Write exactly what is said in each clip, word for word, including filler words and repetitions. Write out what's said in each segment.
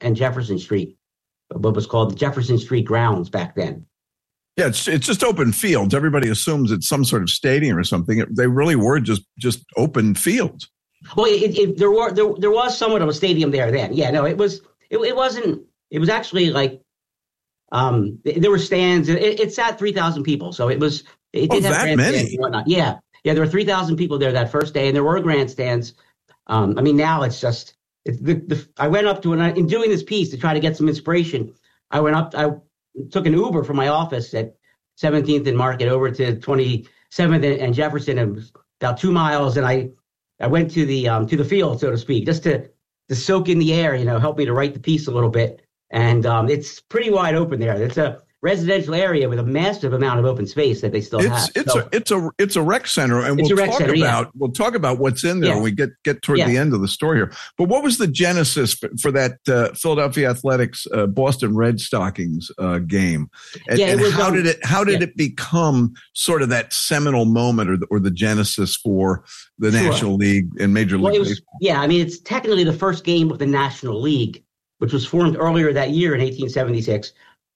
and Jefferson Street, what was called the Jefferson Street grounds back then. Yeah, it's it's just open fields. Everybody assumes it's some sort of stadium or something. They really were just just open fields. Well, it, it, there were there there was somewhat of a stadium there then. Yeah, no, it was it, it wasn't. It was actually like um, there were stands. It, it sat three thousand people, so it was. It oh, did have that many? And whatnot. Yeah, yeah, there were three thousand people there that first day, and there were grandstands. Um, I mean, now it's just. It's the, the I went up to an in doing this piece to try to get some inspiration. I went up. I took an Uber from my office at seventeenth and Market over to twenty-seventh and Jefferson, and it was about two miles. And I, I went to the um, to the field, so to speak, just to to soak in the air. You know, help me to write the piece a little bit. And um, it's pretty wide open there. It's a residential area with a massive amount of open space that they still it's, have. It's so, a it's a it's a rec center, and we'll talk center, about yeah. we'll talk about what's in there yeah. when we get get toward yeah. the end of the story here. But what was the genesis for, for that uh, Philadelphia Athletics uh, Boston Red Stockings uh, game? And, yeah, it and was, how um, did it how did yeah. it become sort of that seminal moment or the, or the genesis for the sure. National League and Major League well, it was, Baseball? Yeah, I mean it's technically the first game of the National League, which was formed earlier that year in eighteen seventy-six.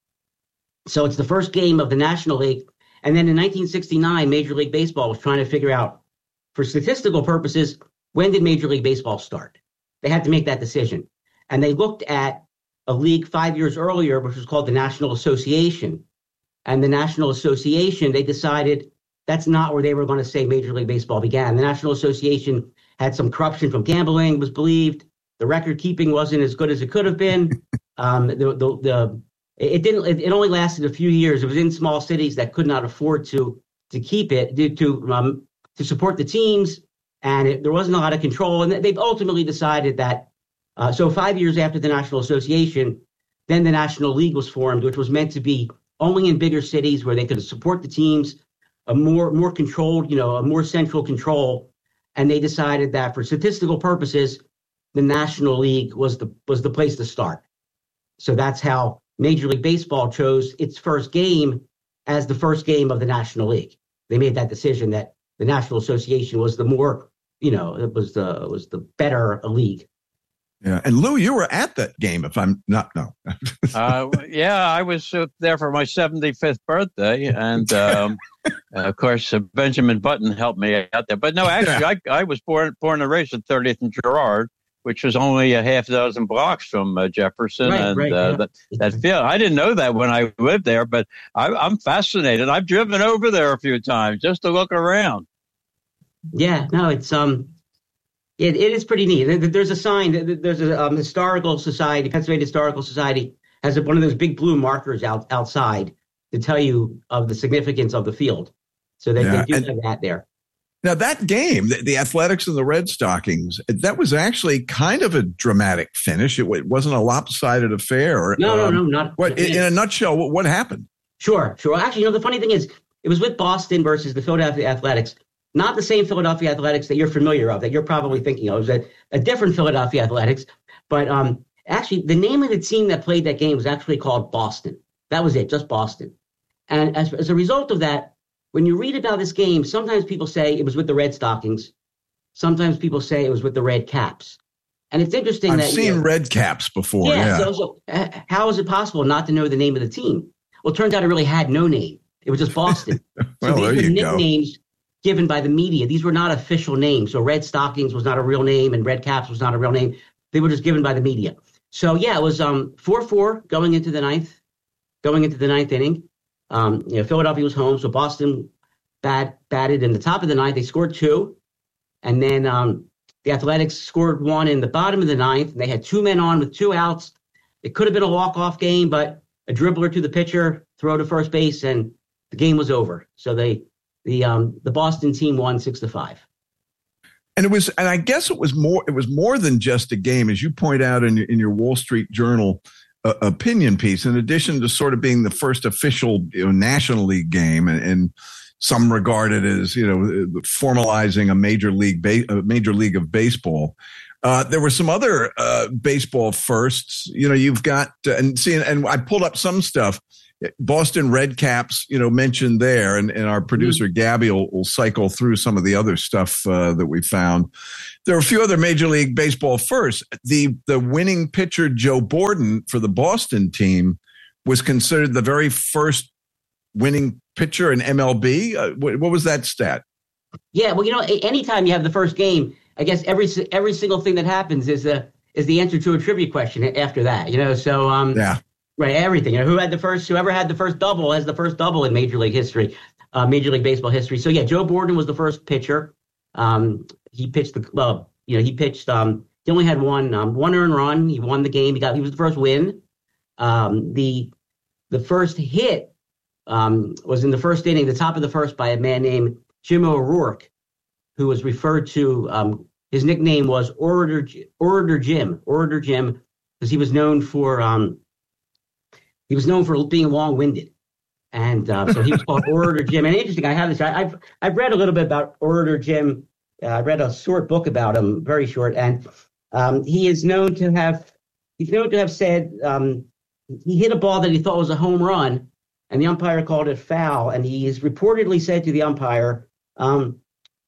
So it's the first game of the National League. And then in nineteen sixty-nine, Major League Baseball was trying to figure out, for statistical purposes, when did Major League Baseball start? They had to make that decision. And they looked at a league five years earlier, which was called the National Association. And the National Association, they decided that's not where they were going to say Major League Baseball began. The National Association had some corruption from gambling, was believed. The record keeping wasn't as good as it could have been. Um, the, the, the It didn't. It only lasted a few years. It was in small cities that could not afford to to keep it due to um, to support the teams, and it, there wasn't a lot of control. And they've ultimately decided that. Uh, so five years after the National Association, then the National League was formed, which was meant to be only in bigger cities where they could support the teams, a more more controlled, you know, a more central control. And they decided that for statistical purposes, the National League was the was the place to start. So that's how Major League Baseball chose its first game as the first game of the National League. They made that decision that the National Association was the more, you know, it was the was the better league. Yeah, and Lou, you were at that game, if I'm not no. uh, yeah, I was uh, there for my seventy-fifth birthday, and um, of course uh, Benjamin Button helped me out there. But no, actually, yeah. I I was born born and raised at thirtieth and Girard, which was only a half dozen blocks from uh, Jefferson. Right, and right, uh, yeah. that, that field. I didn't know that when I lived there, but I, I'm fascinated. I've driven over there a few times just to look around. Yeah, no, it's um, it, it is pretty neat. There's a sign. There's a um, historical society, Pennsylvania Historical Society has one of those big blue markers out outside to tell you of the significance of the field. So they, yeah, they do and- have that there. Now, that game, the, the Athletics and the Red Stockings, that was actually kind of a dramatic finish. It, it wasn't a lopsided affair. No, um, no, no, not. What, in, in a nutshell, what, what happened? Sure, sure. Actually, you know, the funny thing is, it was with Boston versus the Philadelphia Athletics, not the same Philadelphia Athletics that you're familiar of, that you're probably thinking of. It was a, a different Philadelphia Athletics. But um, actually, the name of the team that played that game was actually called Boston. That was it, just Boston. And as, as a result of that, when you read about this game, sometimes people say it was with the Red Stockings. Sometimes people say it was with the Red Caps. And it's interesting I've that... seen you know, Red Caps before, yeah. yeah. So, so uh, how is it possible not to know the name of the team? Well, it turns out it really had no name. It was just Boston. well, so there these were you go. nicknames given by the media. These were not official names. So Red Stockings was not a real name and Red Caps was not a real name. They were just given by the media. So, yeah, it was um four four going into the ninth, going into the ninth inning. Um, you know, Philadelphia was home, so Boston bat, batted in the top of the ninth. They scored two, and then um, the Athletics scored one in the bottom of the ninth, and they had two men on with two outs. It could have been a walk-off game, but a dribbler to the pitcher, throw to first base, and the game was over. So they, the um, the Boston team won six to five. And it was, and I guess it was more. It was more than just a game, as you point out in your, in your Wall Street Journal uh, opinion piece. In addition to sort of being the first official, you know, National League game, and, and some regard it as, you know, formalizing a major league, ba- a major league of baseball. Uh, there were some other uh, baseball firsts. You know, you've got uh, and see, and I pulled up some stuff. Boston Red Caps, you know, mentioned there, and, and our producer Gabby will, will cycle through some of the other stuff uh, that we found. There are a few other Major League Baseball firsts. The the winning pitcher Joe Borden for the Boston team was considered the very first winning pitcher in M L B. Uh, what, what was that stat? Yeah, well, you know, anytime you have the first game, I guess every every single thing that happens is a is the answer to a trivia question after that. You know, so um, yeah, right, everything. You know, who had the first? Whoever had the first double has the first double in Major League history, uh, Major League Baseball history. So yeah, Joe Borden was the first pitcher. Um, he pitched the well, you know, he pitched. Um, he only had one um, one earned run. He won the game. He got he was the first win. Um, the the first hit um, was in the first inning, the top of the first, by a man named Jim O'Rourke, who was referred to, um, his nickname was Orator, Orator Jim, Orator Jim, because he was known for, um, he was known for being long-winded. And uh, so he was called Orator Jim. And interesting, I have this, I, I've, I've read a little bit about Orator Jim. Uh, I read a short book about him, very short. And um, he is known to have, he's known to have said, um, he hit a ball that he thought was a home run, and the umpire called it foul. And he has reportedly said to the umpire, Um,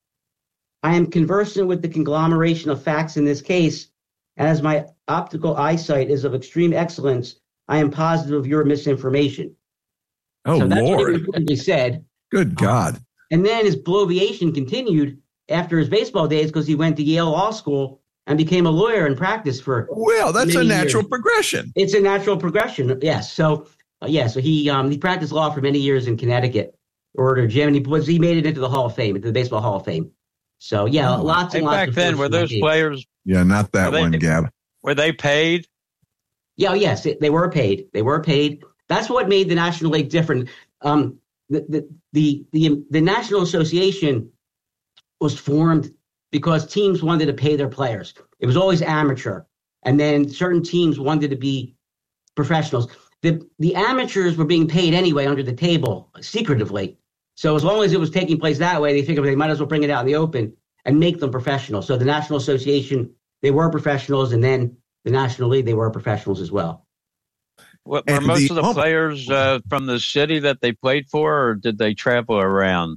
I am conversant with the conglomeration of facts in this case, and as my optical eyesight is of extreme excellence, I am positive of your misinformation. Oh, so that's Lord. what he said. Good God. Um, and then his bloviation continued after his baseball days because he went to Yale Law School and became a lawyer and practiced for Well, that's a natural years. progression. It's a natural progression, yes. So, uh, yeah, so he um, he practiced law for many years in Connecticut. Orator Jim, and he was he made it into the Hall of Fame, into the Baseball Hall of Fame. So yeah, Oh. lots and Hey, lots back of then, firsts were in that those game. players, Yeah, not that Are they- one, Gab. were they paid? Yeah, oh, yes, it, they were paid. They were paid. That's what made the National League different. Um, the, the the the the National Association was formed because teams wanted to pay their players. It was always amateur, and then certain teams wanted to be professionals. The the amateurs were being paid anyway under the table, secretively. So as long as it was taking place that way, they figured they might as well bring it out in the open and make them professional. So the National Association, they were professionals, and then the National League, they were professionals as well. What, were And most the- of the oh. players uh, from the city that they played for, or did they travel around?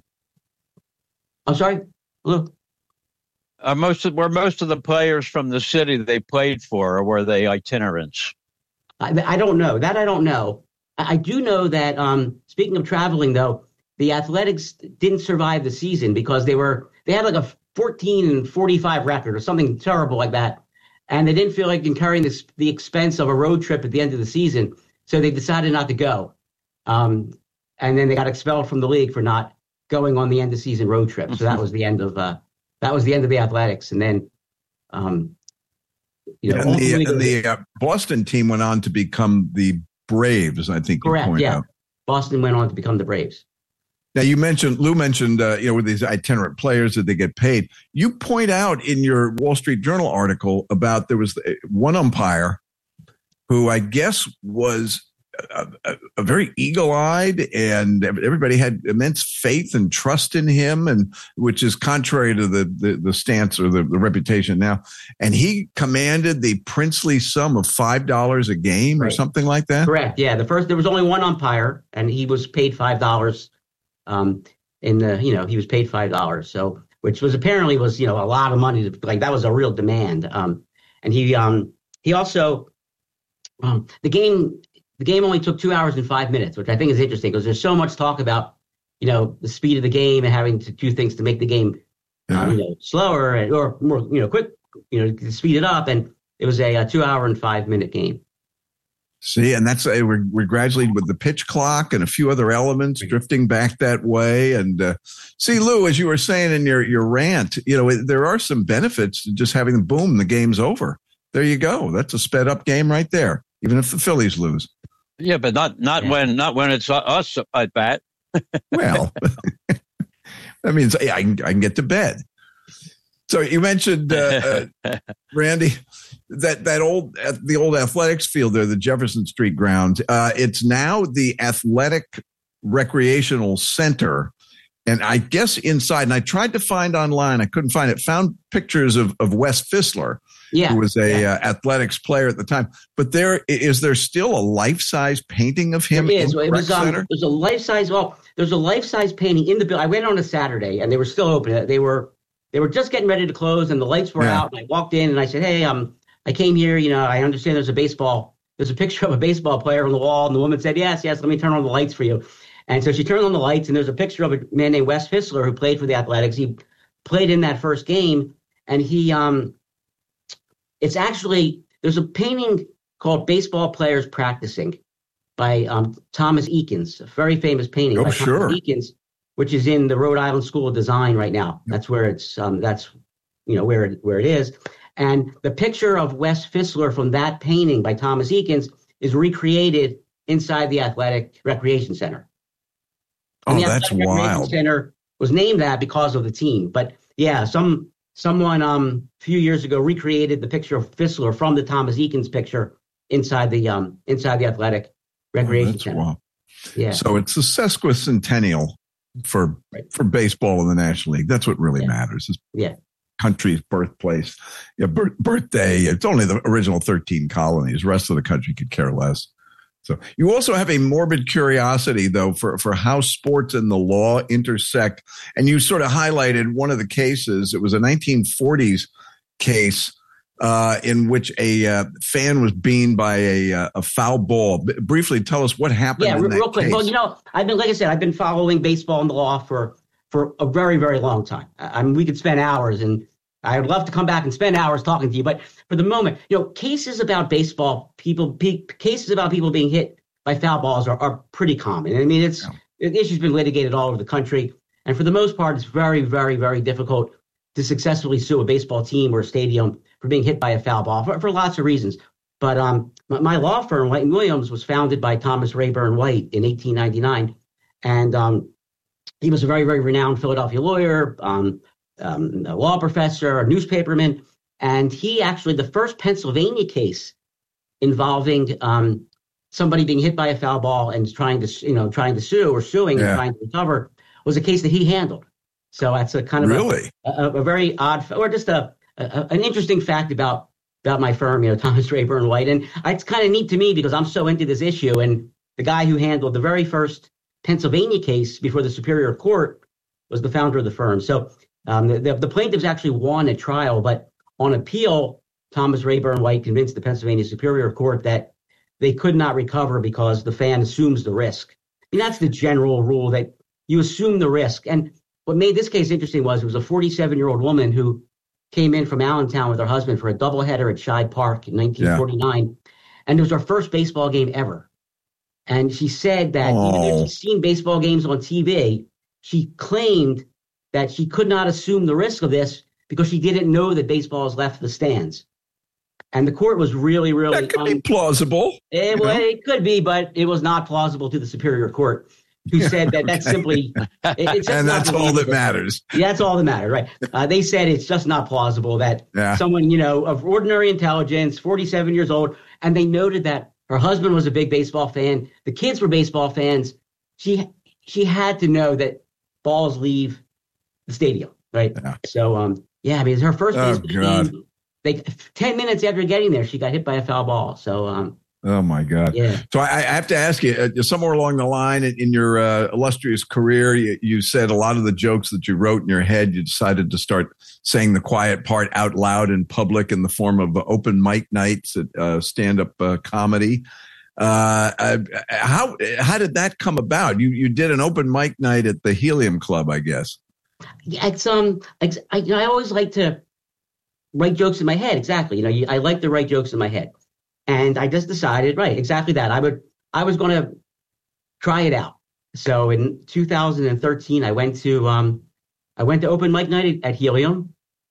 I'm sorry? Hello? Uh, most of, were most of the players from the city they played for, or were they itinerants? I, I don't know. That I don't know. I, I do know that, um, speaking of traveling, though, the Athletics didn't survive the season because they were they had like a fourteen and forty-five record or something terrible like that. And they didn't feel like incurring this, the expense of a road trip at the end of the season. So they decided not to go. Um, and then they got expelled from the league for not going on the end of season road trip. So that was the end of uh, that was the end of the Athletics. And then, um, you know, And the, ultimately- and the uh, Boston team went on to become the Braves, I think you correct, point yeah. out. Boston went on to become the Braves. Now, you mentioned, Lou mentioned, uh, you know, with these itinerant players that they get paid. You point out in your Wall Street Journal article about there was one umpire who I guess was a, a, a very eagle-eyed, and everybody had immense faith and trust in him, and which is contrary to the the, the stance or the, the reputation now. And he commanded the princely sum of five dollars a game or Right. something like that. Correct. Yeah. The first, there was only one umpire, and he was paid five dollars. Um, in the, you know, he was paid five dollars. So, which was apparently was, you know, a lot of money. To, like that was a real demand. Um, and he, um, he also, um, the game, the game only took two hours and five minutes, which I think is interesting because there's so much talk about, you know, the speed of the game and having to do things to make the game, um, you know, slower and, or more, you know, quick, you know, to speed it up. And it was a, a two hour and five minute game. See, and that's uh, we're, we're gradually with the pitch clock and a few other elements drifting back that way. And uh, see, Lou, as you were saying in your, your rant, you know, there are some benefits to just having the boom, the game's over. There you go. That's a sped up game right there, even if the Phillies lose. Yeah, but not not Yeah. when not when it's us at bat. Well, that means hey, I can I can get to bed. So you mentioned uh, uh, Randy, that that old uh, the old athletics field there, the Jefferson Street grounds. Uh, it's now the Athletic Recreational Center, and I guess inside. And I tried to find online, I couldn't find it. Found pictures of of Wes Fisler, yeah, who was a yeah. uh, athletics player at the time. But there is there still a life size painting of him? There is. In the It was rec um, center? there's a life size. Well, there's a life size painting in the building. I went on a Saturday, and they were still open. They were they were just getting ready to close, and the lights were Yeah. out. And I walked in, and I said, "Hey, um, I came here. You know, I understand there's a baseball. There's a picture of a baseball player on the wall." And the woman said, "Yes, yes. Let me turn on the lights for you." And so she turned on the lights, and there's a picture of a man named Wes Fissler who played for the Athletics. He played in that first game, and he um, it's actually there's a painting called "Baseball Players Practicing" by um, Thomas Eakins, a very famous painting Oh, by sure. Thomas Eakins, which is in the Rhode Island School of Design right now. That's where it's um, that's you know where it, where it is. And the picture of Wes Fissler from that painting by Thomas Eakins is recreated inside the Athletic Recreation Center. And Oh, the that's Athletic Recreation wild. Center was named that because of the team. But yeah, some someone um a few years ago recreated the picture of Fissler from the Thomas Eakins picture inside the um inside the Athletic Oh, Recreation that's Center. wild. Yeah. So it's the sesquicentennial for Right. for baseball in the National League. That's what really Yeah. matters. Is Yeah. country's birthplace, yeah, bir- birthday. It's only the original thirteen colonies. The rest of the country could care less. So you also have a morbid curiosity, though, for, for how sports and the law intersect. And you sort of highlighted one of the cases. It was a nineteen forties case uh, in which a uh, fan was beamed by a, uh, a foul ball. B- briefly, tell us what happened. Yeah, in re- that real quick. case. Well, you know, I've been, like I said, I've been following baseball and the law for for a very, very long time. I I mean, we could spend hours, and I'd love to come back and spend hours talking to you. But for the moment, you know, cases about baseball, people, pe- cases about people being hit by foul balls are, are pretty common. I mean, it's Yeah. the issue's been litigated all over the country, and for the most part, it's very, very, very difficult to successfully sue a baseball team or a stadium for being hit by a foul ball for, for lots of reasons. But um, my, my law firm, White and Williams, was founded by Thomas Rayburn White in eighteen ninety-nine, and um, he was a very, very renowned Philadelphia lawyer, um, um, a law professor, a newspaperman, and he actually the first Pennsylvania case involving um, somebody being hit by a foul ball and trying to, you know, trying to sue or suing Yeah. and trying to recover was a case that he handled. So that's a kind of Really? a, a, a very odd, or just a, a an interesting fact about about my firm, you know, Thomas Rayburn White, and it's kind of neat to me because I'm so into this issue. And the guy who handled the very first Pennsylvania case before the Superior Court was the founder of the firm. So um, the, the the plaintiffs actually won a trial, but on appeal, Thomas Rayburn White convinced the Pennsylvania Superior Court that they could not recover because the fan assumes the risk. I mean, that's the general rule, that you assume the risk. And what made this case interesting was it was a forty-seven-year-old woman who came in from Allentown with her husband for a doubleheader at Scheid Park in nineteen forty-nine. Yeah. And it was her first baseball game ever. And she said that Oh. even though she'd seen baseball games on T V, she claimed that she could not assume the risk of this because she didn't know that baseballs left the stands. And the court was really, really... That could um, be plausible. It, well, it could be, but it was not plausible to the Superior Court, who said that that's Okay. simply... It, it's just And not that's all that believable. matters. Yeah, that's all that matters, right? Uh, they said it's just not plausible that Yeah. someone, you know, of ordinary intelligence, forty-seven years old, and they noted that her husband was a big baseball fan. The kids were baseball fans. She she had to know that balls leave the stadium, right? Yeah. So, um, yeah, I mean, it's her first Oh, baseball God. game. They, ten minutes after getting there, she got hit by a foul ball. So, um, Oh, my God. yeah. So I, I have to ask you, uh, somewhere along the line in, in your uh, illustrious career, you, you said a lot of the jokes that you wrote in your head, you decided to start saying the quiet part out loud in public in the form of open mic nights at uh, stand-up uh, comedy. Uh, uh, how how did that come about? You you did an open mic night at the Helium Club, I guess. Yeah, it's um, it's, I, you know, I always like to write jokes in my head. Exactly, you know, you, I like to write jokes in my head, and I just decided, right, exactly that. I would, I was going to try it out. So in two thousand thirteen, I went to um, I went to open mic night at, at Helium,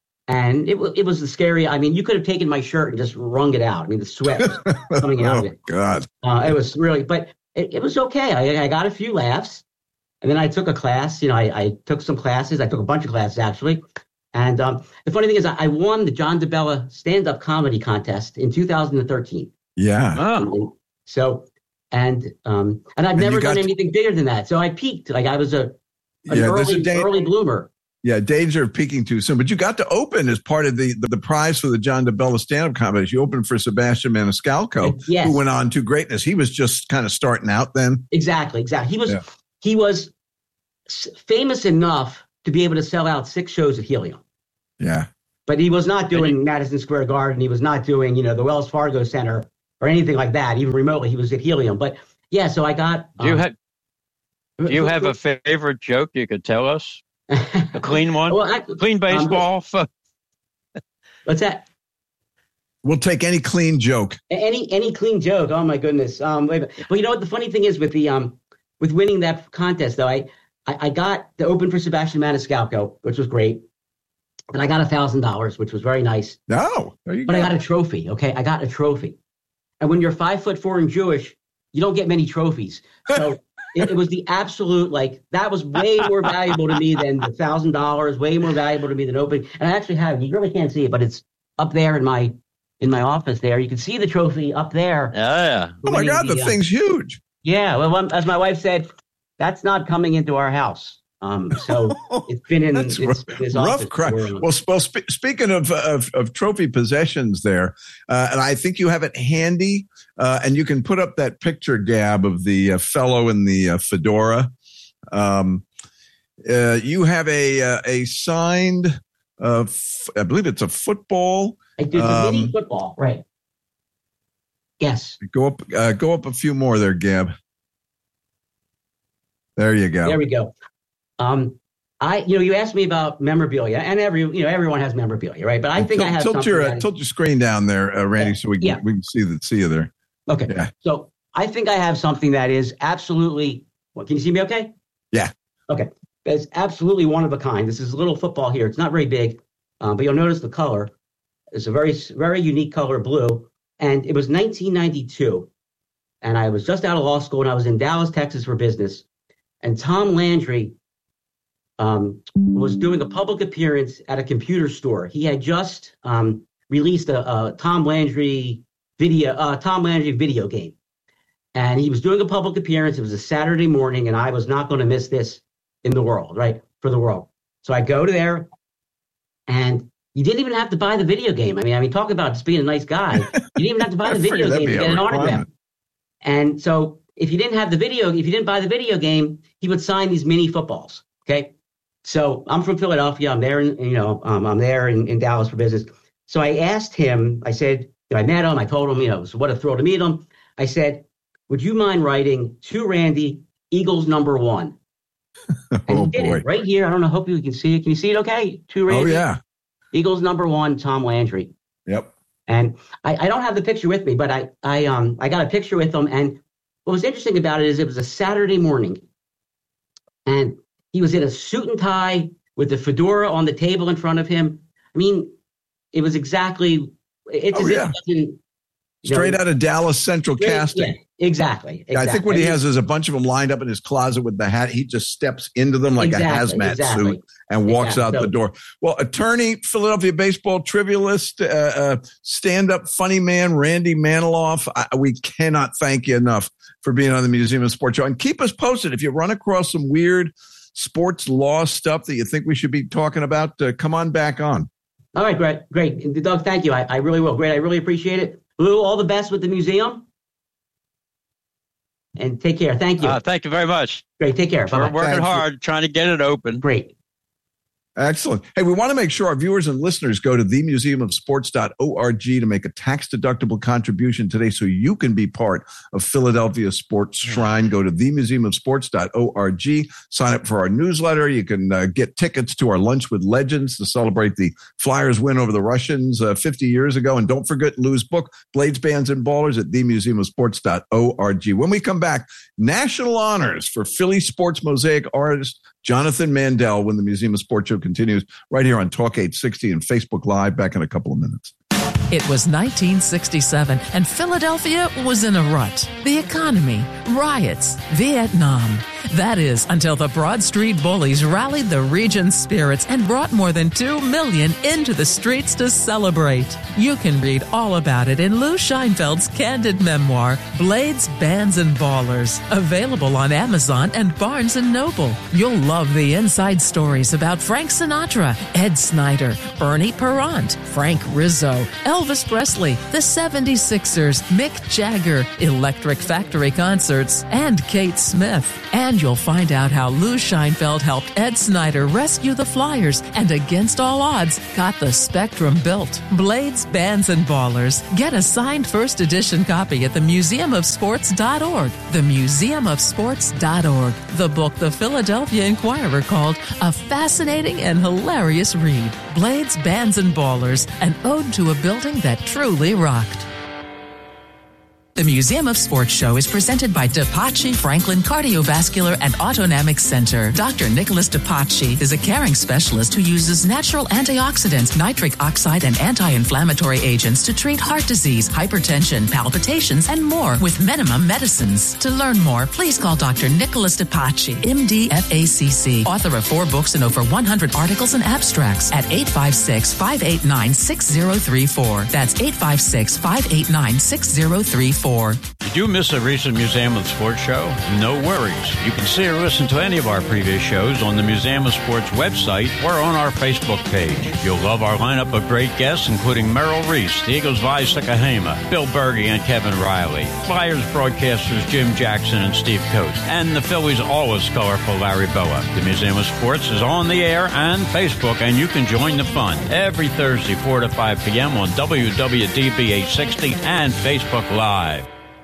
and it was it was the scary. I mean, you could have taken my shirt and just wrung it out. I mean, the sweat was coming out Oh, of it. God. Uh, it was really, but it, it was okay. I, I got a few laughs, and then I took a class. You know, I, I took some classes. I took a bunch of classes actually. And um, the funny thing is, I, I won the John DeBella stand-up comedy contest in two thousand thirteen. Yeah. Oh. And so, and um, and I've And never you got done to- anything bigger than that. So I peaked. Like I was a an Yeah, there's a early day- early bloomer. Yeah, danger of peaking too soon. But you got to open as part of the, the, the prize for the John DeBella stand-up competition. You opened for Sebastian Maniscalco, yes. who went on to greatness. He was just kind of starting out then. Exactly, exactly. He was yeah. he was famous enough to be able to sell out six shows at Helium. Yeah. But he was not doing he, Madison Square Garden. He was not doing, you know, the Wells Fargo Center or anything like that, even remotely. He was at Helium. But, yeah, so I got... Do you, um, have, do you have a favorite joke you could tell us? A clean one? well, I, clean baseball? Um, what's that? We'll take any clean joke. Any any clean joke. Oh, my goodness. Um, but you know what? The funny thing is with the um with winning that contest, though, I, I, I got the open for Sebastian Maniscalco, which was great. And I got one thousand dollars, which was very nice. No, there you but go. I got a trophy, okay? I got a trophy. And when you're five foot four and Jewish, you don't get many trophies. So it, it was the absolute, like, that was way more valuable to me than the one thousand dollars, way more valuable to me than opening. And I actually have, you really can't see it, but it's up there in my in my office there. You can see the trophy up there. Yeah. Oh, my God, the, the thing's uh, huge. Yeah. Well, as my wife said, that's not coming into our house. Um, so it's been in That's it's, rough, it's rough cry. Well, well sp- speaking of, of of trophy possessions there, uh, and I think you have it handy, uh, and you can put up that picture, Gab, of the uh, fellow in the uh, fedora. Um, uh, you have a uh, a signed, uh, f- I believe it's a football. I do the um, mini football, right? Yes. Go up, uh, go up a few more there, Gab. There you go. There we go. Um, I, you know, you asked me about memorabilia, and every, you know, everyone has memorabilia, right? But I think tilt, I have tilt something. Your, that is, tilt your screen down there, uh, Randy, yeah. so we can, yeah. we can see the see you there. Okay. Yeah. So I think I have something that is absolutely. Well, can you see me? Okay. Yeah. Okay. It's absolutely one of a kind. This is a little football here. It's not very big, um, but you'll notice the color. It's a very, very unique color, blue, and it was nineteen ninety-two, and I was just out of law school, and I was in Dallas, Texas, for business, and Tom Landry. Um, was doing a public appearance at a computer store. He had just um, released a, a Tom Landry video, uh, Tom Landry video game, and he was doing a public appearance. It was a Saturday morning, and I was not going to miss this in the world, right, for the world. So I go to there, and you didn't even have to buy the video game. I mean, I mean, talk about just being a nice guy. You didn't even have to buy the video game to get an autograph. And so, if you didn't have the video, if you didn't buy the video game, he would sign these mini footballs. Okay. So I'm from Philadelphia. I'm there, in, you know, um, I'm there in, in Dallas for business. So I asked him, I said, you know, I met him. I told him, you know, so what a thrill to meet him. I said, would you mind writing to Randy, Eagles number one? And oh, he did boy. It right here. I don't know. Hope you can see it. Can you see it okay? To Randy. Oh, yeah. Eagles number one, Tom Landry. Yep. And I, I don't have the picture with me, but I, I, um, I got a picture with him. And what was interesting about it is it was a Saturday morning. And he was in a suit and tie with the fedora on the table in front of him. I mean, it was exactly it's oh, as yeah. if it straight know, out of Dallas Central straight, Casting. Yeah, exactly, exactly. Yeah, I think what he has is a bunch of them lined up in his closet with the hat. He just steps into them like exactly, a hazmat exactly. suit and walks exactly. out so, the door. Well, attorney, Philadelphia baseball trivialist, uh, uh, stand-up funny man, Randy Maniloff. I, we cannot thank you enough for being on the Museum of Sports Show. And keep us posted if you run across some weird sports law stuff that you think we should be talking about. Uh, come on back on. All right, great, great. Doug, thank you. I, I really will. Great. I really appreciate it. Lou, all the best with the museum. And take care. Thank you. Uh, thank you very much. Great. Take care. We're Bye-bye. working Thanks. hard, trying to get it open. Great. Excellent. Hey, we want to make sure our viewers and listeners go to the museum of sports dot org to make a tax-deductible contribution today so you can be part of Philadelphia Sports Shrine. Go to the museum of sports dot org. Sign up for our newsletter. You can uh, get tickets to our Lunch with Legends to celebrate the Flyers win over the Russians uh, fifty years ago. And don't forget Lou's book, Blades, Bands, and Ballers at the museum of sports dot org. When we come back, national honors for Philly sports mosaic artist Jonathan Mandel when the Museum of Sports Show continues right here on Talk eight sixty and Facebook Live. Back in a couple of minutes. It was nineteen sixty-seven, and Philadelphia was in a rut. The economy, riots, Vietnam. That is, until the Broad Street Bullies rallied the region's spirits and brought more than two million into the streets to celebrate. You can read all about it in Lou Scheinfeld's candid memoir, Blades, Bands, and Ballers, available on Amazon and Barnes and Noble. You'll love the inside stories about Frank Sinatra, Ed Snyder, Bernie Perrant, Frank Rizzo, Elvis Presley, the seventy-sixers, Mick Jagger, Electric Factory Concerts, and Kate Smith. And you'll find out how Lou Scheinfeld helped Ed Snyder rescue the Flyers and, against all odds, got the Spectrum built. Blades, Bands, and Ballers. Get a signed first edition copy at the museum of sports dot org. the museum of sports dot org. The book the Philadelphia Inquirer called a fascinating and hilarious read. Blades, Bands, and Ballers, an ode to a building that truly rocked. The Museum of Sports Show is presented by DePace Franklin Cardiovascular and Autonomic Center. Doctor Nicholas DePace is a caring specialist who uses natural antioxidants, nitric oxide, and anti-inflammatory agents to treat heart disease, hypertension, palpitations, and more with minimum medicines. To learn more, please call Doctor Nicholas DePace, M D, F A C C, author of four books and over one hundred articles and abstracts at eight five six, five eight nine, six zero three four. That's eight five six, five eight nine, six zero three four. Did you miss a recent Museum of Sports show? No worries. You can see or listen to any of our previous shows on the Museum of Sports website or on our Facebook page. You'll love our lineup of great guests, including Merrill Reese, the Eagles' Vi Sikahema, Bill Berge and Kevin Riley, Flyers broadcasters Jim Jackson and Steve Coates, and the Phillies' always colorful Larry Boa. The Museum of Sports is on the air and Facebook, and you can join the fun every Thursday, four to five p.m. on W W D B eight sixty and Facebook Live.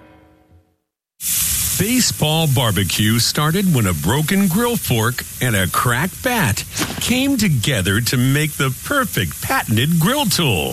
Baseball barbecue started when a broken grill fork and a cracked bat came together to make the perfect patented grill tool.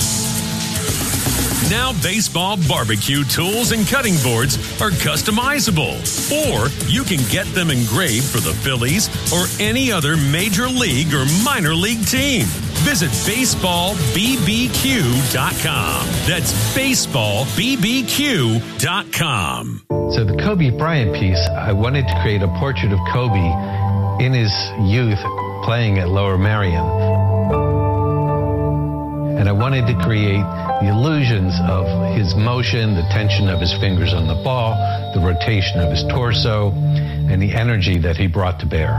Now baseball barbecue tools and cutting boards are customizable, or you can get them engraved for the Phillies or any other major league or minor league team. Visit baseball b b q dot com. That's baseball b b q dot com. So the Kobe Bryant piece, I wanted to create a portrait of Kobe in his youth playing at Lower Merion. And I wanted to create the illusions of his motion, the tension of his fingers on the ball, the rotation of his torso, and the energy that he brought to bear.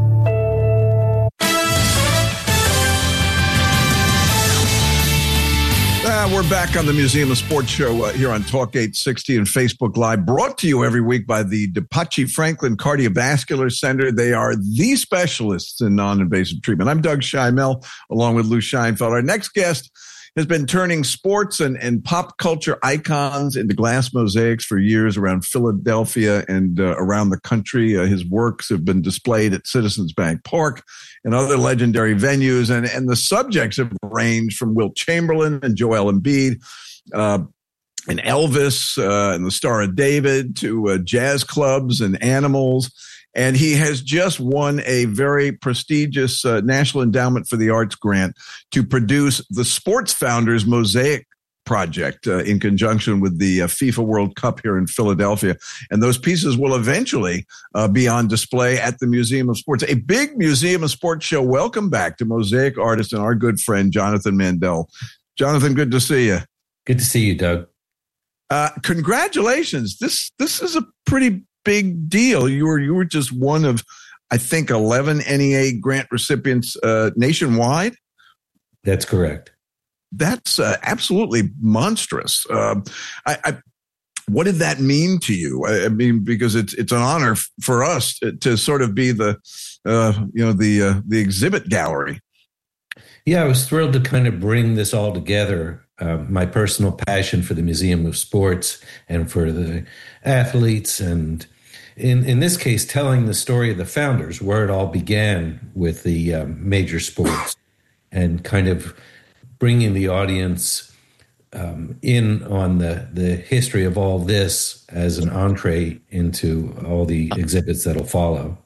Uh, we're back on the Museum of Sports show uh, here on Talk eight sixty and Facebook Live, brought to you every week by the DePace Franklin Cardiovascular Center. They are the specialists in non-invasive treatment. I'm Doug Scheimel, along with Lou Scheinfeld. Our next guest has been turning sports and, and pop culture icons into glass mosaics for years around Philadelphia and uh, around the country. Uh, his works have been displayed at Citizens Bank Park and other legendary venues. And, and the subjects have ranged from Wilt Chamberlain and Joel Embiid, uh, and Elvis uh, and the Star of David to uh, jazz clubs and animals. And he has just won a very prestigious uh, National Endowment for the Arts grant to produce the Sports Founders Mosaic Project uh, in conjunction with the uh, FIFA World Cup here in Philadelphia. And those pieces will eventually uh, be on display at the Museum of Sports. A big Museum of Sports show. Welcome back to mosaic artist and our good friend, Jonathan Mandel. Jonathan, good to see you. Good to see you, Doug. Uh, congratulations. This this is a pretty big deal. You were you were just one of, I think, eleven N E A grant recipients uh, nationwide. That's correct. That's uh, absolutely monstrous. Uh, I, I, what did that mean to you? I, I mean, because it's it's an honor f- for us to, to sort of be the uh, you know the uh, the exhibit gallery. Yeah, I was thrilled to kind of bring this all together. Uh, my personal passion for the Museum of Sports and for the athletes, and in in this case, telling the story of the founders, where it all began with the um, major sports, and kind of bringing the audience um, in on the, the history of all this as an entree into all the exhibits that'll follow.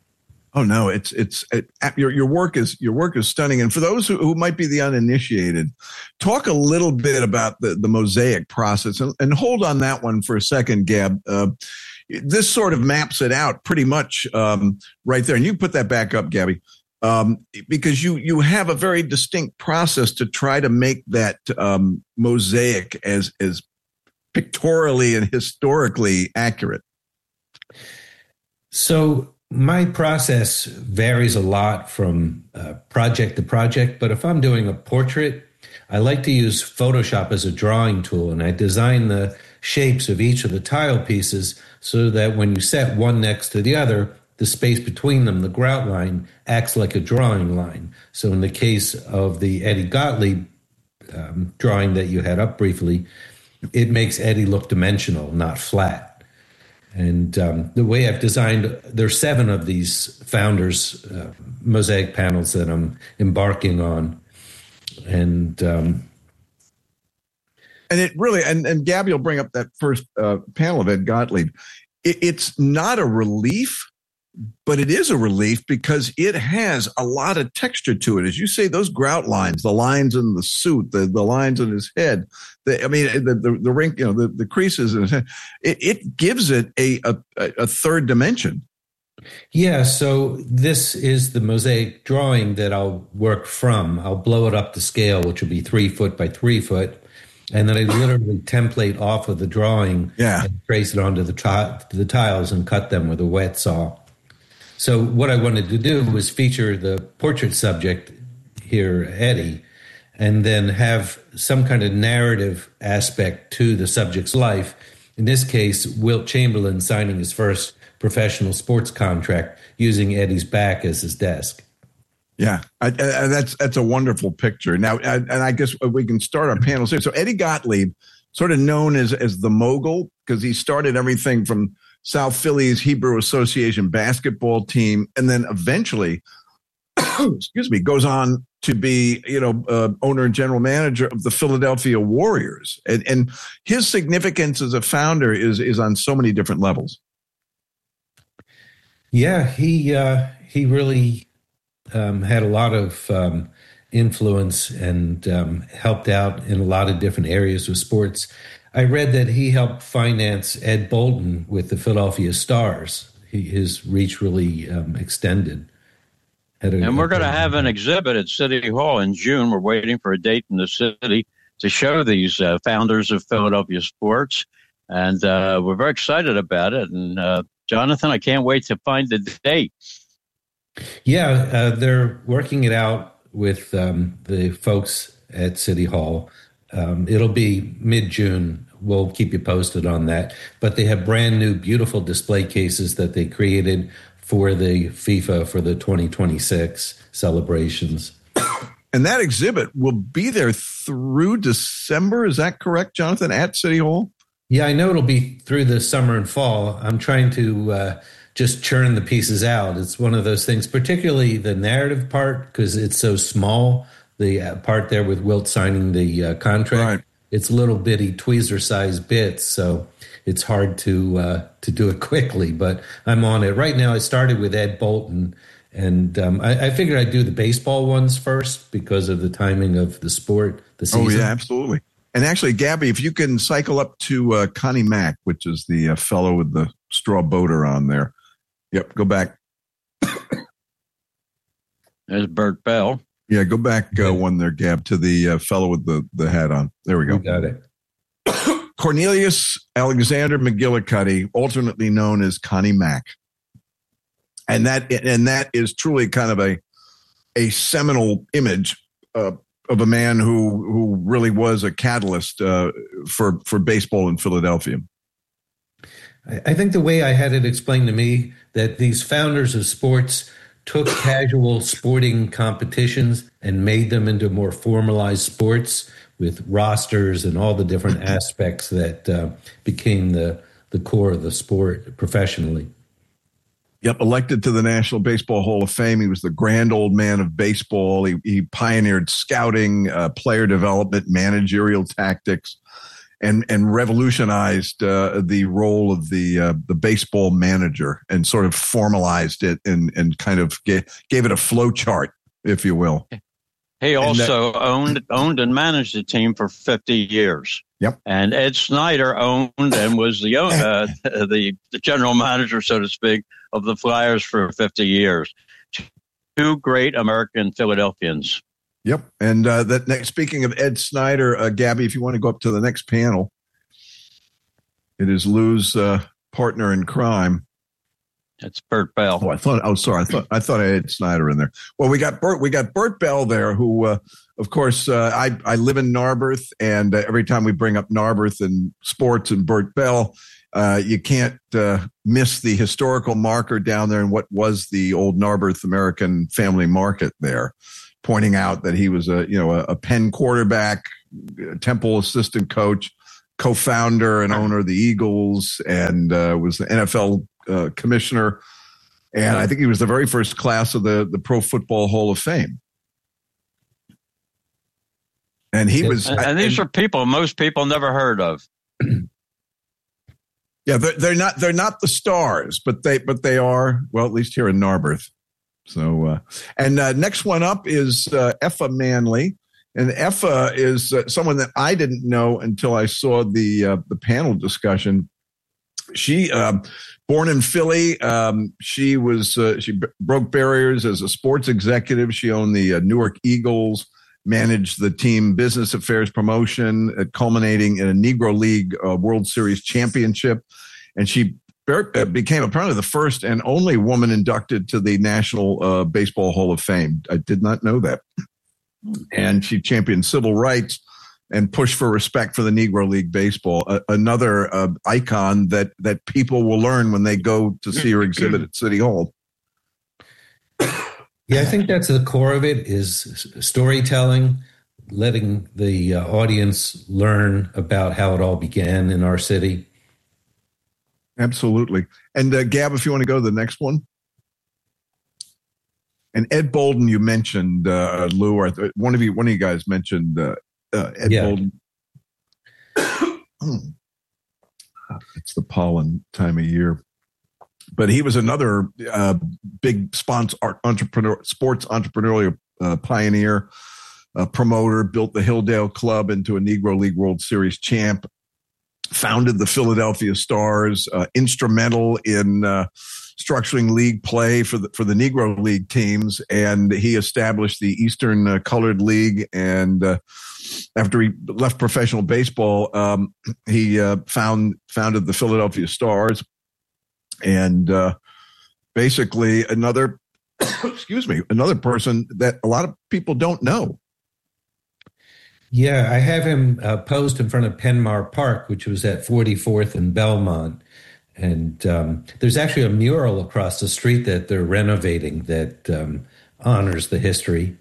Oh no, it's it's it, your your work is your work is stunning. And for those who, who might be the uninitiated, talk a little bit about the, the mosaic process and, and hold on that one for a second, Gab. Uh, this sort of maps it out pretty much um, right there. And you put that back up, Gabby, um, because you you have a very distinct process to try to make that um, mosaic as as pictorially and historically accurate. So my process varies a lot from uh, project to project, but if I'm doing a portrait, I like to use Photoshop as a drawing tool, and I design the shapes of each of the tile pieces so that when you set one next to the other, the space between them, the grout line, acts like a drawing line. So in the case of the Eddie Gottlieb um, drawing that you had up briefly, it makes Eddie look dimensional, not flat. And um, the way I've designed, there's seven of these founders uh, mosaic panels that I'm embarking on. And um, and it really, and, and Gabby will bring up that first uh, panel of Ed Gottlieb. It, it's not a relief, but it is a relief because it has a lot of texture to it. As you say, those grout lines, the lines in the suit, the, the lines in his head, the, I mean, the, the, the rink, you know, the, the creases in his head, it, it gives it a, a, a third dimension. Yeah, so this is the mosaic drawing that I'll work from. I'll blow it up to scale, which will be three foot by three foot. And then I literally template off of the drawing yeah. and trace it onto the, t- the tiles and cut them with a wet saw. So what I wanted to do was feature the portrait subject here, Eddie, and then have some kind of narrative aspect to the subject's life. In this case, Wilt Chamberlain signing his first professional sports contract using Eddie's back as his desk. Yeah, I, I, that's that's a wonderful picture. Now, I, and I guess we can start our panels here. So Eddie Gottlieb, sort of known as as the mogul, because he started everything from South Philly's Hebrew Association basketball team, and then eventually, excuse me, goes on to be, you know, uh, owner and general manager of the Philadelphia Warriors. And, and his significance as a founder is is on so many different levels. Yeah, he uh, he really um, had a lot of um, influence and um, helped out in a lot of different areas of sports. I read that he helped finance Ed Bolton with the Philadelphia Stars. He, his reach really um, extended. A, and we're going to have an exhibit at City Hall in June. We're waiting for a date in the city to show these uh, founders of Philadelphia sports. And uh, we're very excited about it. And uh, Jonathan, I can't wait to find the date. Yeah, uh, they're working it out with um, the folks at City Hall. Um, it'll be mid-June. We'll keep you posted on that. But they have brand new, beautiful display cases that they created for the FIFA for the twenty twenty-six celebrations. And that exhibit will be there through December. Is that correct, Jonathan, at City Hall? Yeah, I know it'll be through the summer and fall. I'm trying to uh, just churn the pieces out. It's one of those things, particularly the narrative part, because it's so small. The uh, part there with Wilt signing the uh, contract, right. It's little bitty tweezer-sized bits, so it's hard to uh, to do it quickly. But I'm on it right now. I started with Ed Bolton, and um, I, I figured I'd do the baseball ones first because of the timing of the sport, the season. Oh yeah, absolutely. And actually, Gabby, if you can cycle up to uh, Connie Mack, which is the uh, fellow with the straw boater on there. Yep, go back. There's Bert Bell. Yeah, go back uh, one there, Gab, to the uh, fellow with the, the hat on. There we go. We got it. Cornelius Alexander McGillicuddy, alternately known as Connie Mack. And that and that is truly kind of a a seminal image uh, of a man who who really was a catalyst uh, for for baseball in Philadelphia. I think the way I had it explained to me that these founders of sports took casual sporting competitions and made them into more formalized sports with rosters and all the different aspects that uh, became the the core of the sport professionally. Yep, elected to the National Baseball Hall of Fame. He was the grand old man of baseball. He, he pioneered scouting, uh, player development, managerial tactics, and and revolutionized uh, the role of the uh, the baseball manager and sort of formalized it and and kind of gave, gave it a flow chart, if you will. He also that, owned owned and managed the team for fifty years. Yep. And Ed Snyder owned and was the uh, the, the general manager, so to speak, of the Flyers for fifty years. Two great American Philadelphians. Yep. And uh, that next, speaking of Ed Snyder, uh, Gabby, if you want to go up to the next panel, it is Lou's uh, partner in crime. It's Bert Bell. Oh, I thought. Oh, sorry. I thought. I thought I had Snyder in there. Well, we got Bert. We got Bert Bell there, who, uh, of course, uh, I I live in Narberth, and uh, every time we bring up Narberth and sports and Bert Bell, uh, you can't uh, miss the historical marker down there in what was the old Narberth American Family Market there, pointing out that he was a you know a, a Penn quarterback, Temple assistant coach, co-founder and owner of the Eagles, and uh, was the N F L uh, commissioner. And I think he was the very first class of the, the Pro Football Hall of Fame. And he was, and, and these and, are people most people never heard of. Yeah, they're, they're not they're not the stars, but they but they are, well, at least here in Narberth. So, uh, and uh, next one up is uh, Effa Manley. And Effa is uh, someone that I didn't know until I saw the uh, the panel discussion. She, uh, born in Philly, um, she was uh, she b- broke barriers as a sports executive. She owned the uh, Newark Eagles, managed the team business affairs promotion, uh, culminating in a Negro League uh, World Series championship, and she uh, became apparently the first and only woman inducted to the National uh, Baseball Hall of Fame. I did not know that. And she championed civil rights and pushed for respect for the Negro League Baseball, uh, another uh, icon that that people will learn when they go to see her exhibit at City Hall. Yeah, I think that's the core of it, is storytelling, letting the uh, audience learn about how it all began in our city. Absolutely. And uh, Gab, if you want to go to the next one. And Ed Bolden, you mentioned, uh, Lou, or one of you, one of you guys mentioned uh, uh, Ed yeah. Bolden. It's the pollen time of year, but he was another uh, big sponsor, entrepreneur, sports entrepreneurial uh, pioneer, uh, promoter. Built the Hilldale Club into a Negro League World Series champ. Founded the Philadelphia Stars. Uh, instrumental in Uh, structuring league play for the for the Negro League teams, and he established the Eastern uh, Colored League. And uh, after he left professional baseball, um, he uh, found founded the Philadelphia Stars, and uh, basically another excuse me another person that a lot of people don't know. Yeah, I have him uh, posed in front of Penmar Park, which was at forty-fourth and Belmont. And um, there's actually a mural across the street that they're renovating that um, honors the history.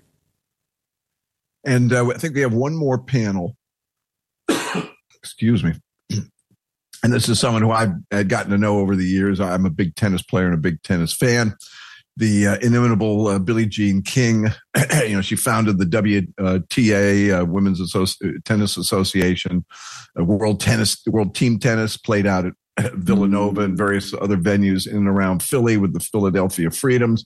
And uh, I think we have one more panel. Excuse me. And this is someone who I've had gotten to know over the years. I'm a big tennis player and a big tennis fan. The uh, inimitable uh, Billie Jean King. You know, she founded the W T A, uh, Women's Associ- Tennis Association, uh, World Tennis, World Team Tennis, played out at Villanova and various other venues in and around Philly with the Philadelphia Freedoms.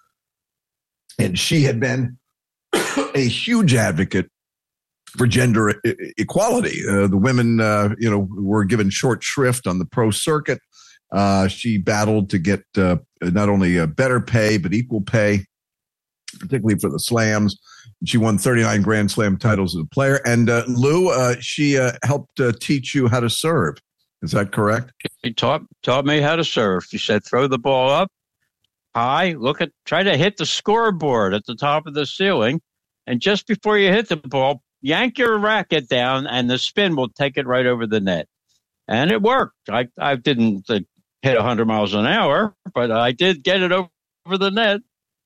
And she had been a huge advocate for gender e- equality. Uh, the women, uh, you know, were given short shrift on the pro circuit. Uh, she battled to get uh, not only a better pay, but equal pay, particularly for the slams. She won thirty-nine Grand Slam titles as a player. And uh, Lou, uh, she uh, helped uh, teach you how to serve. Is that correct? He taught taught me how to serve. He said, throw the ball up high, look at, try to hit the scoreboard at the top of the ceiling. And just before you hit the ball, yank your racket down and the spin will take it right over the net. And it worked. I, I didn't uh, hit one hundred miles an hour, but I did get it over, over the net.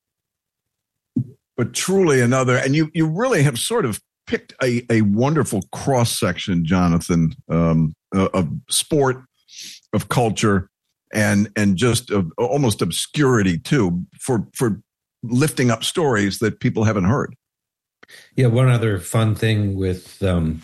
But truly another, and you, you really have sort of picked a, a wonderful cross section, Jonathan, um, uh, of sport, of culture, and and just of almost obscurity too, for for lifting up stories that people haven't heard. Yeah, one other fun thing with um,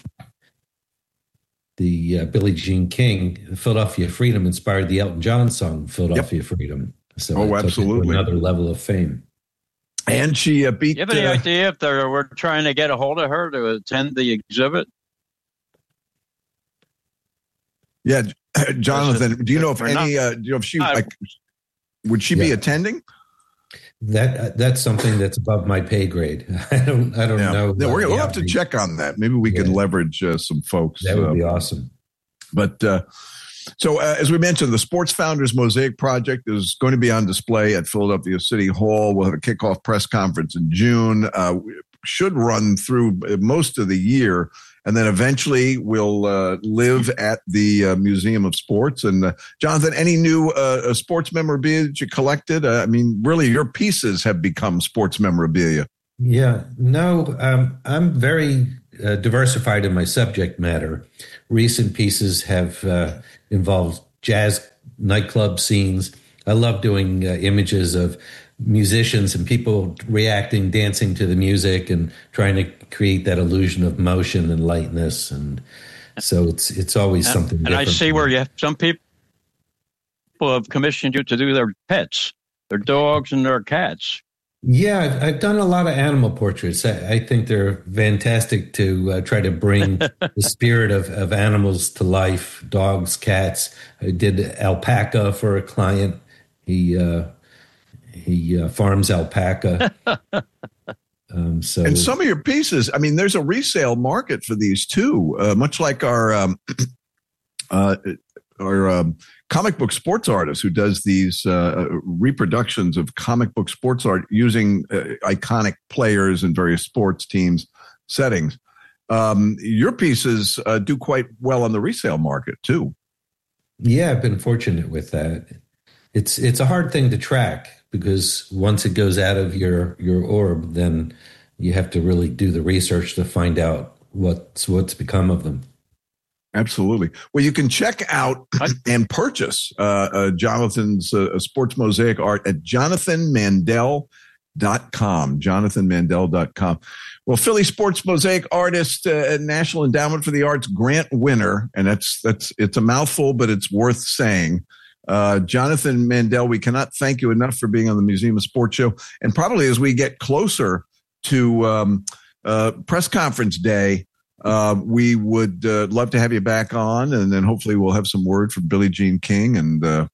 the uh, Billie Jean King, Philadelphia Freedom inspired the Elton John song Philadelphia yep. Freedom. So oh, absolutely, another level of fame. And she uh, beat. You have any uh, idea if they were trying to get a hold of her to attend the exhibit? Yeah, Jonathan, do you know if any? Uh, do you know if she like, would she yeah. be attending? That uh, that's something that's above my pay grade. I don't I don't yeah. know. Yeah, we're, we'll have to check on that. Maybe we yeah. can leverage uh, some folks. That would uh, be awesome. But uh, so uh, as we mentioned, the Sports Founders Mosaic Project is going to be on display at Philadelphia City Hall. We'll have a kickoff press conference in June. Uh, should run through most of the year. And then eventually we'll uh, live at the uh, Museum of Sports. And uh, Jonathan, any new uh, sports memorabilia that you collected? Uh, I mean, really, your pieces have become sports memorabilia. Yeah, no, um, I'm very uh, diversified in my subject matter. Recent pieces have uh, involved jazz nightclub scenes. I love doing uh, images of musicians and people reacting, dancing to the music, and trying to create that illusion of motion and lightness. And so it's it's always and, something and different. I see where you have, some people have commissioned you to do their pets, their dogs and their cats. Yeah, I've, I've done a lot of animal portraits. I, I think they're fantastic to uh, try to bring the spirit of, of animals to life, dogs, cats. I did alpaca for a client. He uh, he uh, farms alpaca. um, so, and some of your pieces, I mean, there's a resale market for these too, uh, much like our um, uh, our um, comic book sports artist who does these uh, reproductions of comic book sports art using uh, iconic players in various sports teams settings. Um, your pieces uh, do quite well on the resale market too. Yeah, I've been fortunate with that. It's it's a hard thing to track because once it goes out of your your orb, then you have to really do the research to find out what's what's become of them. Absolutely. Well, you can check out and purchase uh, uh, Jonathan's uh, sports mosaic art at jonathan mandel dot com. jonathan mandel dot com. Well, Philly Sports Mosaic Artist, uh, National Endowment for the Arts grant winner, and that's that's it's a mouthful, but it's worth saying. Uh, Jonathan Mandel, we cannot thank you enough for being on the Museum of Sports show. And probably as we get closer to um, uh, press conference day, uh, we would uh, love to have you back on. And then hopefully we'll have some word from Billie Jean King. And uh,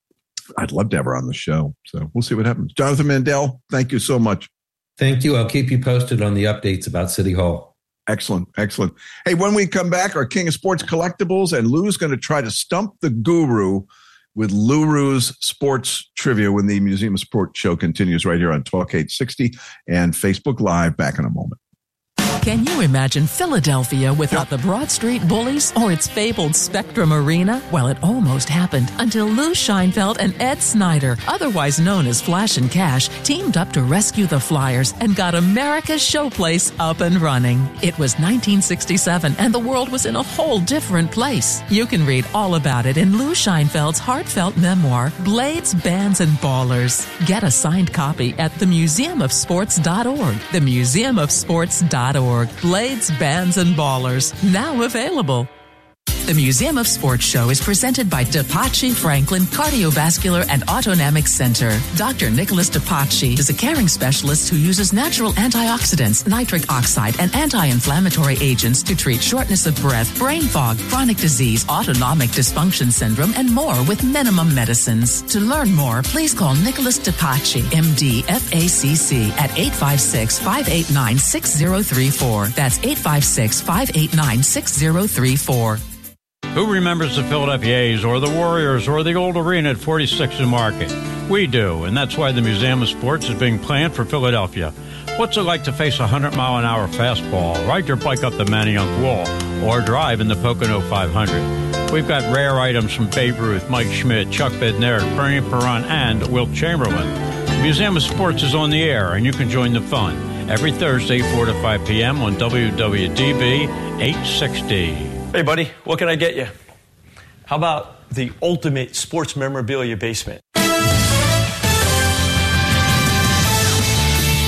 I'd love to have her on the show. So we'll see what happens. Jonathan Mandel, thank you so much. Thank you. I'll keep you posted on the updates about City Hall. Excellent. Excellent. Hey, when we come back, our King of Sports Collectibles, and Lou's going to try to stump the guru with Luru's Sports Trivia when the Museum of Sport show continues right here on Talk eight sixty and Facebook Live. Back in a moment. Can you imagine Philadelphia without the Broad Street Bullies or its fabled Spectrum Arena? Well, it almost happened until Lou Scheinfeld and Ed Snyder, otherwise known as Flash and Cash, teamed up to rescue the Flyers and got America's showplace up and running. It was nineteen sixty-seven and the world was in a whole different place. You can read all about it in Lou Scheinfeld's heartfelt memoir, Blades, Bands, and Ballers. Get a signed copy at the museum of sports dot org. the museum of sports dot org. Blades, Bands, and Ballers, now available. The Museum of Sports show is presented by DePace Franklin Cardiovascular and Autonomic Center. Doctor Nicholas DePace is a caring specialist who uses natural antioxidants, nitric oxide, and anti-inflammatory agents to treat shortness of breath, brain fog, chronic disease, autonomic dysfunction syndrome, and more with minimum medicines. To learn more, please call Nicholas DePace, M D, F A C C, at eight five six, five eight nine, six zero three four. That's eight five six, five eight nine, six zero three four. Who remembers the Philadelphia A's or the Warriors or the old arena at forty-sixth and Market? We do, and that's why the Museum of Sports is being planned for Philadelphia. What's it like to face a one hundred mile an hour fastball, ride your bike up the Manayunk Wall, or drive in the Pocono five hundred? We've got rare items from Babe Ruth, Mike Schmidt, Chuck Bednarik, Bernie Perron, and Wilt Chamberlain. The Museum of Sports is on the air, and you can join the fun every Thursday, four to five p.m. on W W D B eight sixty. Hey, buddy, what can I get you? How about the ultimate sports memorabilia basement?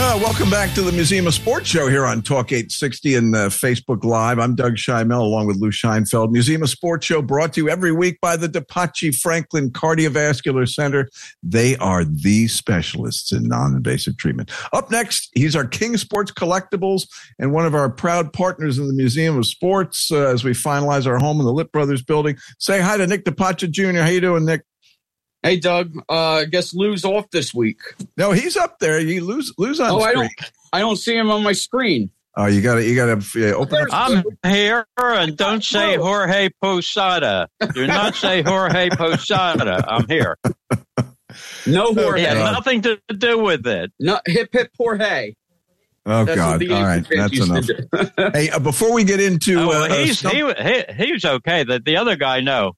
Uh, welcome back to the Museum of Sports show here on Talk eight sixty and uh, Facebook Live. I'm Doug Scheimel along with Lou Scheinfeld. Museum of Sports show brought to you every week by the DePace Franklin Cardiovascular Center. They are the specialists in non-invasive treatment. Up next, he's our King Sports Collectibles and one of our proud partners in the Museum of Sports uh, as we finalize our home in the Litt Brothers building. Say hi to Nick DePace Junior How you doing, Nick? Hey, Doug. Uh, I guess Lou's off this week. No, he's up there. You lose, lose on. Oh, screen. I don't. I don't see him on my screen. Oh, you got to, you got to uh, open up. I'm here, and don't say Jorge Posada. Do not say Jorge Posada. I'm here. No Jorge. It had nothing to do with it. No hip hip Jorge. Oh That's God! All right, that's enough. Hey, uh, before we get into, oh, uh, he's stump- he, he he was okay. The the other guy, no.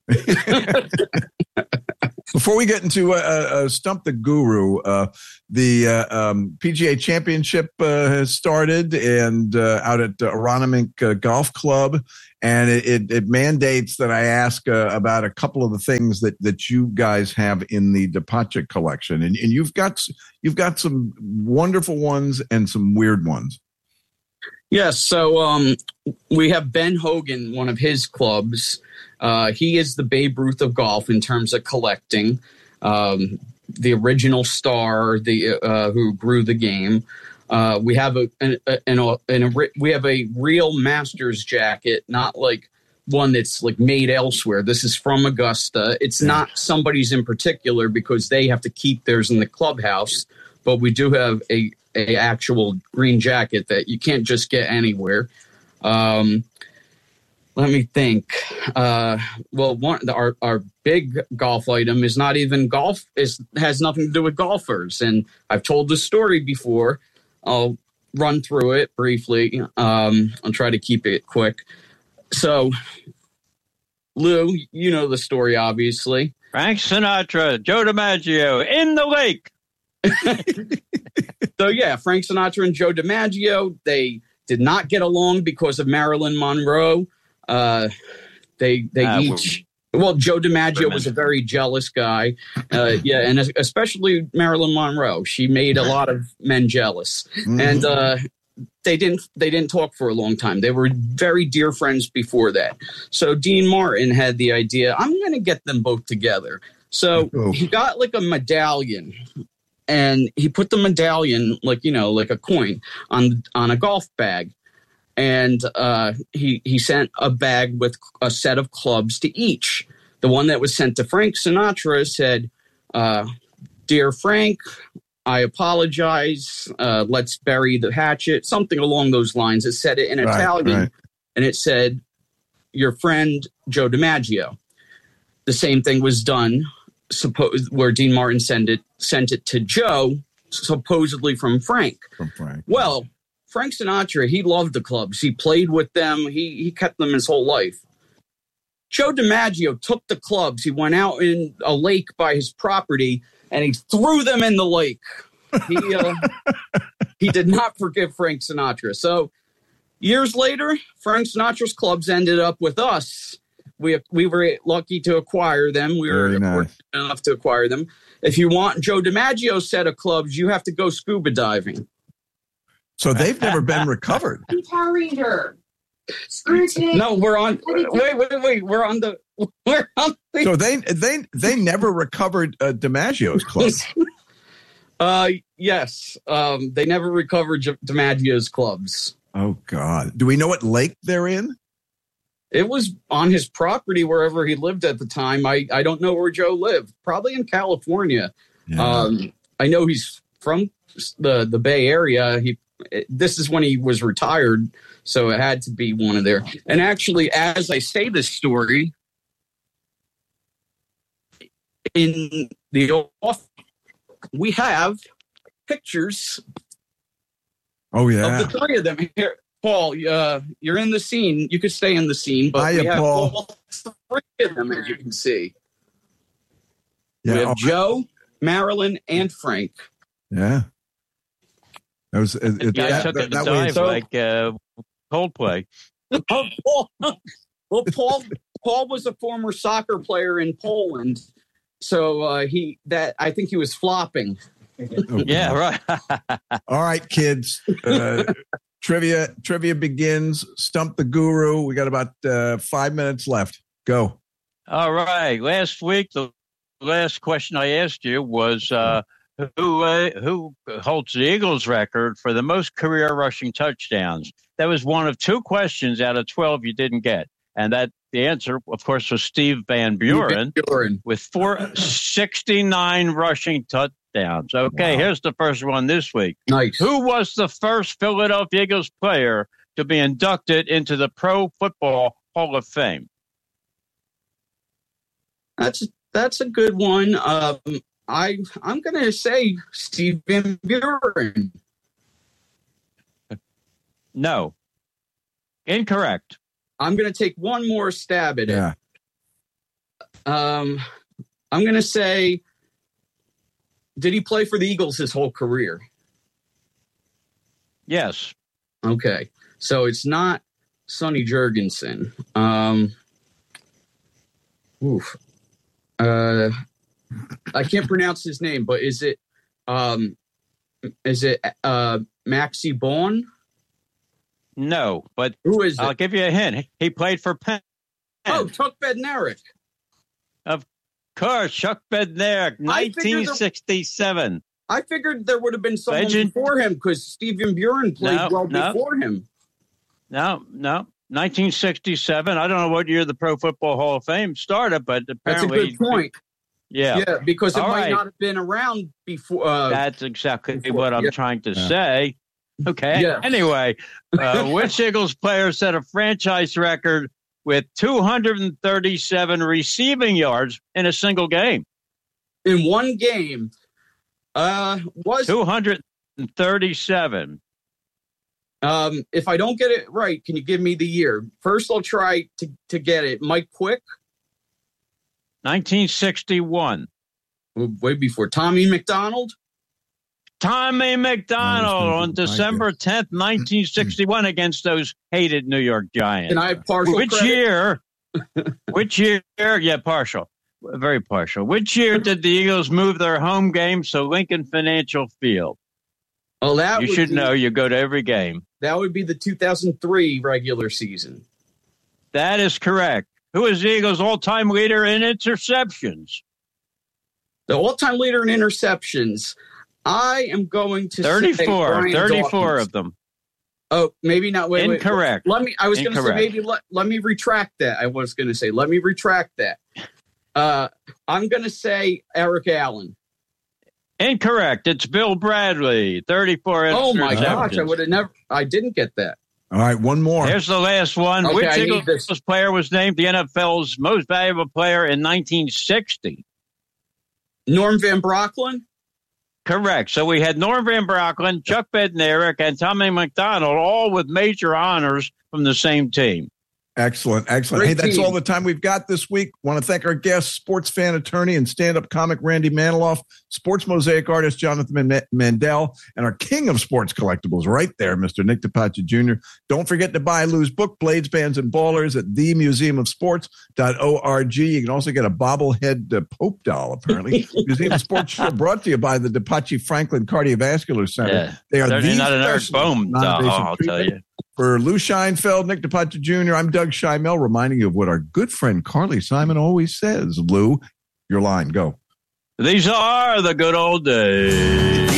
Before we get into uh, uh, Stump the Guru, uh, the uh, um, P G A Championship uh, has started and uh, out at uh, Aronimink uh, Golf Club, and it, it, it mandates that I ask uh, about a couple of the things that, that you guys have in the DePace collection, and, and you've got you've got some wonderful ones and some weird ones. Yes, so um, we have Ben Hogan, one of his clubs. Uh, he is the Babe Ruth of golf in terms of collecting. Um, the original star, the uh, who grew the game. Uh, we have a, an, an, an, an, we have a real Masters jacket, not like one that's like made elsewhere. This is from Augusta. It's not somebody's in particular because they have to keep theirs in the clubhouse. But we do have a, a actual green jacket that you can't just get anywhere. Um, Let me think. Uh, well, one our our big golf item is not even golf. Is has nothing to do with golfers, and I've told this story before. I'll run through it briefly. Um, I'll try to keep it quick. So, Lou, you know the story, obviously. Frank Sinatra, Joe DiMaggio in the lake. So yeah, Frank Sinatra and Joe DiMaggio, they did not get along because of Marilyn Monroe. Uh, they they uh, each well, Joe DiMaggio women. was a very jealous guy, uh, yeah, and especially Marilyn Monroe. She made a lot of men jealous, mm-hmm. and uh, they didn't they didn't talk for a long time. They were very dear friends before that. So Dean Martin had the idea, I'm going to get them both together. So oh. he got like a medallion. And he put the medallion, like, you know, like a coin on on a golf bag. And uh, he he sent a bag with a set of clubs to each. The one that was sent to Frank Sinatra said, uh, "Dear Frank, I apologize. Uh, let's bury the hatchet." Something along those lines. It said it in right, Italian. Right. And it said, "Your friend, Joe DiMaggio." The same thing was done. Suppose where Dean Martin sent it sent it to Joe, supposedly from Frank. From Frank. Well, Frank Sinatra, he loved the clubs. He played with them. He he kept them his whole life. Joe DiMaggio took the clubs. He went out in a lake by his property and he threw them in the lake. He uh, he did not forgive Frank Sinatra. So years later, Frank Sinatra's clubs ended up with us. We we were lucky to acquire them. We were nice. fortunate enough to acquire them. If you want Joe DiMaggio's set of clubs, you have to go scuba diving. So they've never been recovered. Guitar reader. Screw tape. No, we're on. Wait, wait, wait. We're on the. We're on the, so they they they never recovered uh, DiMaggio's clubs. uh, yes. Um, they never recovered DiMaggio's clubs. Oh God! Do we know what lake they're in? It was on his property wherever he lived at the time. I, I don't know where Joe lived. Probably in California. Yeah. Um, I know he's from the, the Bay Area. He this is when he was retired, so it had to be one of there. And actually, as I say this story, in the off, we have pictures. Oh yeah, of the three of them here. Paul, uh, you're in the scene. You could stay in the scene, but Hiya, we have Paul. all three of them, as you can see. Yeah, we have oh, Joe, Marilyn, and Frank. Yeah. That was it, it, guy that, took that, a that dive way, like uh, Coldplay. Oh, Paul. Well, Paul Paul was a former soccer player in Poland, so uh, he that I think he was flopping. Okay. Yeah, right. All right, kids. Uh, trivia trivia begins. Stump the Guru. We got about uh, five minutes left. Go. All right. Last week, the last question I asked you was uh, who uh, who holds the Eagles record for the most career rushing touchdowns? That was one of two questions out of twelve you didn't get. And that the answer, of course, was Steve Van Buren, Van Buren. with four sixty-nine rushing touchdowns. Okay, wow. Here's the first one this week. Nice. Who was the first Philadelphia Eagles player to be inducted into the Pro Football Hall of Fame? That's that's a good one. Um, I I'm going to say Steve Van Buren. No, incorrect. I'm going to take one more stab at yeah. it. Um, I'm going to say, did he play for the Eagles his whole career? Yes. Okay, so it's not Sonny Jurgensen. Um, oof. Uh, I can't pronounce his name, but is it um, is it uh, Maxie Bourne? No, but who is it? I'll give you a hint. He played for Penn. Oh, Chuck Bednarik. Of course, Chuck Bednarik, nineteen sixty-seven. I figured there would have been someone Legend. before him because Stephen Buren played no, well no. before him. No, no. nineteen sixty-seven. I don't know what year the Pro Football Hall of Fame started, but apparently. That's a good point. Yeah. Yeah, because it All might right. not have been around before. Uh, That's exactly before, what I'm yeah. trying to Yeah. say. Okay. Yeah. Anyway, uh, which Eagles player set a franchise record with two hundred thirty-seven receiving yards in a single game? In one game, uh, was two hundred thirty-seven. Um, if I don't get it right, can you give me the year? First, I'll try to, to get it. Mike Quick? nineteen sixty-one. Way before. Tommy McDonald? Tommy McDonald Oh, on December tenth, nineteen sixty-one against those hated New York Giants. Can I have partial Which credit? year? Which year? Yeah, partial. Very partial. Which year did the Eagles move their home games to Lincoln Financial Field? Oh, that You would should be, know. You go to every game. That would be the two thousand three regular season. That is correct. Who is the Eagles' all-time leader in interceptions? The all-time leader in interceptions. I am going to thirty-four. say Brian thirty-four Dawkins. of them. Oh, maybe not. Wait, Incorrect. Wait, let me. I was going to say Incorrect. maybe let, let me retract that. I was going to say let me retract that. Uh, I'm going to say Eric Allen. Incorrect. It's Bill Bradley. thirty-four Oh my interceptions. gosh! I would have never. I didn't get that. All right, one more. Here's the last one. Okay, Which I need Eagles this. player was named the N F L's most valuable player in nineteen sixty? Norm Van Brocklin. Correct. So we had Norm Van Brocklin, Chuck Bednarik, and Tommy McDonald, all with major honors from the same team. Excellent, excellent. Great hey, that's team. all the time we've got this week. Want to thank our guest, sports fan attorney and stand-up comic Randy Maniloff, sports mosaic artist Jonathan Man- Mandel, and our king of sports collectibles right there, Mister Nick DiPace Junior Don't forget to buy Lou's book, Blades, Bands, and Ballers at the museum of sports dot org. You can also get a bobblehead uh, Pope doll, apparently. Museum of Sports show brought to you by the DiPace Franklin Cardiovascular Center. Yeah. They are Certainly the not an Eric specialists in Bohm doll, non-invasive I'll tell treatment. you. For Lou Scheinfeld, Nick DiPace Junior, I'm Doug Scheinmel, reminding you of what our good friend Carly Simon always says. Lou, your line, go. These are the good old days.